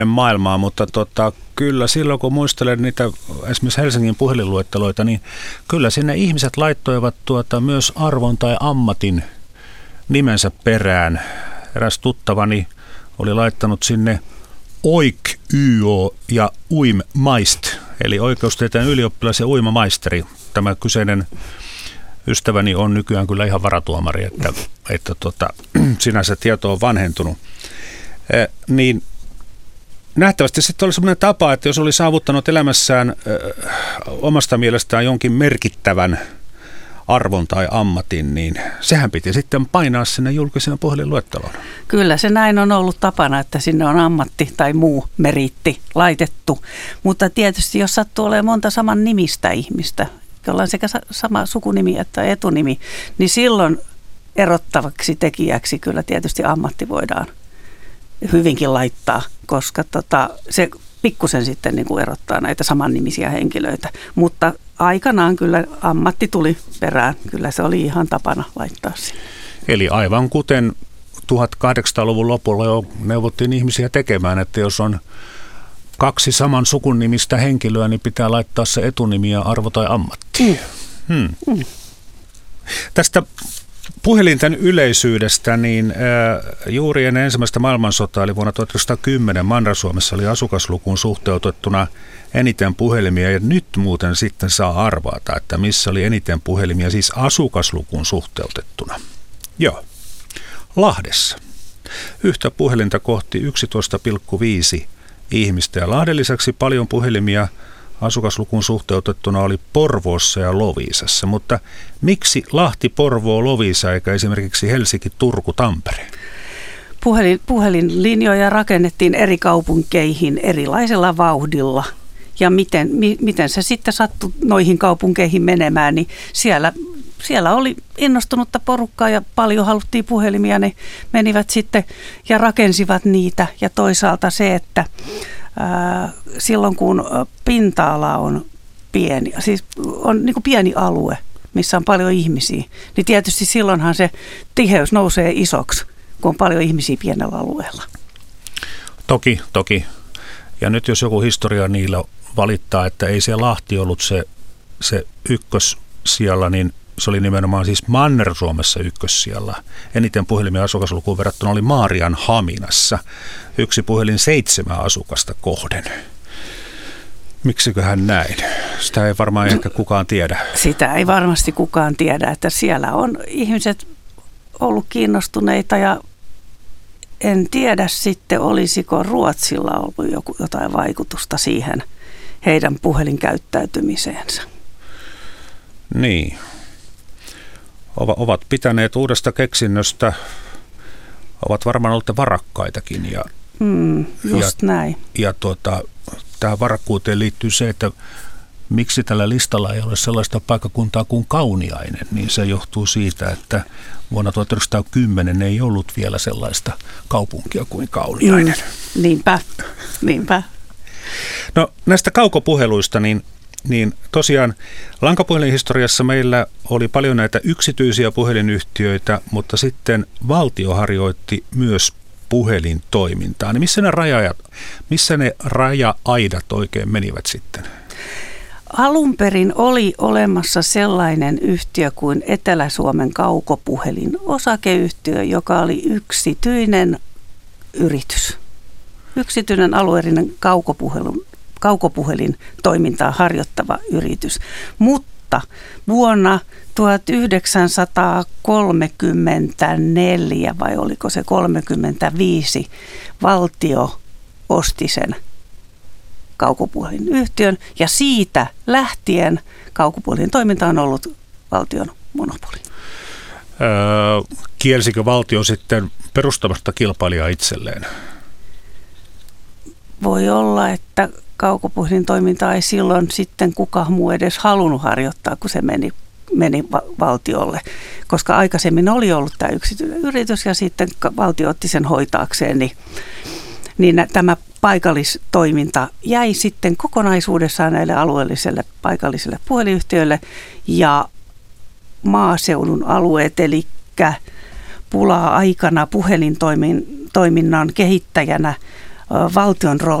maailmaa, mutta kyllä silloin kun muistelen niitä esimerkiksi Helsingin puhelinluetteloita, niin kyllä sinne ihmiset laittoivat myös arvon tai ammatin nimensä perään. Eräs tuttavani oli laittanut sinne oik, YO ja uimmaist, eli oikeustieteen ylioppilas ja uimamaisteri. Tämä kyseinen ystäväni on nykyään kyllä ihan varatuomari, että sinänsä tieto on vanhentunut. Niin nähtävästi sitten oli sellainen tapa, että jos oli saavuttanut elämässään omasta mielestään jonkin merkittävän arvon tai ammatin, niin sehän piti sitten painaa sinne julkisena puhelinluetteloon. Kyllä se näin on ollut tapana, että sinne on ammatti tai muu meriitti laitettu, mutta tietysti jos sattuu olemaan monta saman nimistä ihmistä, jolla on sekä sama sukunimi että etunimi, niin silloin erottavaksi tekijäksi kyllä tietysti ammatti voidaan hyvinkin laittaa, koska se pikkusen sitten niin kuin erottaa näitä samannimisiä henkilöitä, mutta aikanaan kyllä ammatti tuli perään, kyllä se oli ihan tapana laittaa sinne. Eli aivan kuten 1800-luvun lopulla jo neuvottiin ihmisiä tekemään, että jos on 2 saman sukunimistä henkilöä, niin pitää laittaa se etunimi ja arvo tai ammatti. Tästä puhelinten yleisyydestä, niin juuri ennen ensimmäistä maailmansotaa, eli vuonna 1910, Manner-Suomessa oli asukaslukuun suhteutettuna eniten puhelimia, ja nyt muuten sitten saa arvata, että missä oli eniten puhelimia, siis asukaslukuun suhteutettuna. Joo, Lahdessa. Yhtä puhelinta kohti 11,5 ihmistä, ja Lahden lisäksi paljon puhelimia asukaslukuun suhteutettuna oli Porvoossa ja Loviisassa, mutta miksi Lahti, Porvoo, Loviisa eikä esimerkiksi Helsinki, Turku, Tampere? Puhelinlinjoja rakennettiin eri kaupunkeihin erilaisella vauhdilla ja miten se sitten sattui noihin kaupunkeihin menemään, niin siellä oli innostunutta porukkaa ja paljon haluttiin puhelimia, ne menivät sitten ja rakensivat niitä ja toisaalta se, että silloin kun pinta-ala on pieni, siis on niin kuin pieni alue, missä on paljon ihmisiä, niin tietysti silloinhan se tiheys nousee isoksi, kun on paljon ihmisiä pienellä alueella. Toki. Ja nyt jos joku historia niillä valittaa, että ei se Lahti ollut se ykkössijalla, niin se oli nimenomaan siis Manner-Suomessa ykkössijalla. Eniten puhelimia asukaslukuun verrattuna oli Maarianhaminassa. 1 puhelin 7 asukasta kohden. Miksiköhän näin? Sitä ei varmaan ehkä kukaan tiedä. Sitä ei varmasti kukaan tiedä, että siellä on ihmiset ollut kiinnostuneita ja en tiedä sitten, olisiko Ruotsilla ollut jotain vaikutusta siihen heidän puhelinkäyttäytymiseensä. Niin. Ovat pitäneet uudesta keksinnöstä, ovat varmaan olleet varakkaitakin. Näin. Ja tähän varakkuuteen liittyy se, että miksi tällä listalla ei ole sellaista paikkakuntaa kuin Kauniainen, niin se johtuu siitä, että vuonna 1910 ei ollut vielä sellaista kaupunkia kuin Kauniainen. Niinpä. No näistä kaukopuheluista, niin tosiaan lankapuhelinhistoriassa meillä oli paljon näitä yksityisiä puhelinyhtiöitä, mutta sitten valtio harjoitti myös puhelintoimintaa. Niin missä ne raja-aidat oikein menivät sitten? Alun perin oli olemassa sellainen yhtiö kuin Etelä-Suomen kaukopuhelin osakeyhtiö, joka oli yksityinen yritys. Yksityinen alueellinen kaukopuhelin toimintaa harjoittava yritys. Mutta vuonna 1934 vai oliko se 35 valtio osti sen kaukopuhelinyhtiön ja siitä lähtien kaukopuhelin toiminta on ollut valtion monopoli. Kielsikö valtio sitten perustamasta kilpailijaa itselleen? Voi olla, että kaukopuhelin toimintaa ei silloin sitten kukaan muu edes halunnut harjoittaa, kun se meni valtiolle, koska aikaisemmin oli ollut tämä yksityinen yritys ja sitten valtio otti sen hoitaakseen, niin tämä paikallistoiminta jäi sitten kokonaisuudessaan näille alueelliselle paikallisille puhelinyhtiöille ja maaseudun alueet, eli pulaa-aikana puhelintoiminnan kehittäjänä valtion rooli